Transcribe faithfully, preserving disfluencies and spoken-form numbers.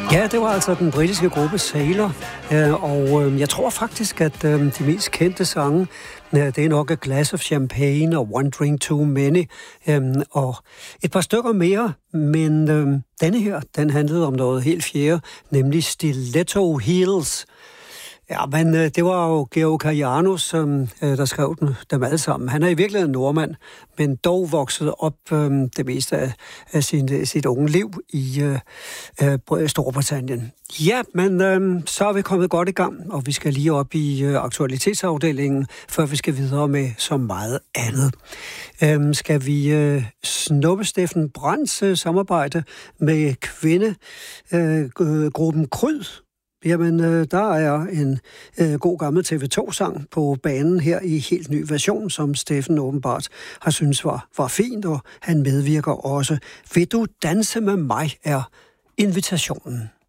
Ja, det var altså den britiske gruppe Sailor, og jeg tror faktisk, at de mest kendte sange, det er nok A Glass of Champagne og One Drink Too Many, og et par stykker mere, men denne her, den handlede om noget helt fjerde, nemlig Stiletto Heels. Ja, men det var jo Georg Karianus, der skrev den, dem alle sammen. Han er i virkeligheden nordmand, men dog vokset op øhm, det meste af, af sin, sit unge liv i øh, øh, Storbritannien. Ja, men øh, så er vi kommet godt i gang, og vi skal lige op i øh, aktualitetsafdelingen, før vi skal videre med så meget andet. Øhm, skal vi øh, snuppe Steffen Brandts øh, samarbejde med kvindegruppen øh, Kryd? Jamen, øh, der er en øh, god gammel T V to-sang på banen her i helt ny version, som Steffen åbenbart har syntes var, var fint, og han medvirker også. Vil du danse med mig, er invitationen.